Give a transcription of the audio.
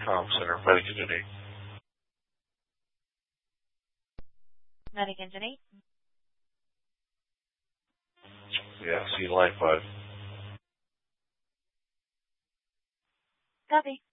Comm Center, Medic Engine 8. Medic Engine 8. Yeah, see line 5. Copy.